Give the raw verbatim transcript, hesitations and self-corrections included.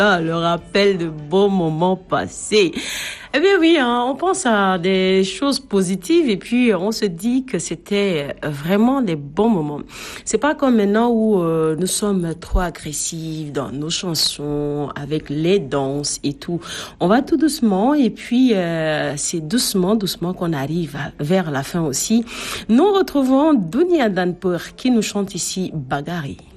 Ah, le rappel de beaux moments passés. Eh bien oui, hein, on pense à des choses positives et puis on se dit que c'était vraiment des bons moments. C'est pas comme maintenant où euh, nous sommes trop agressifs dans nos chansons, avec les danses et tout. On va tout doucement et puis euh, c'est doucement, doucement qu'on arrive à- vers la fin aussi. Nous retrouvons Dunia Danpour qui nous chante ici Bagari.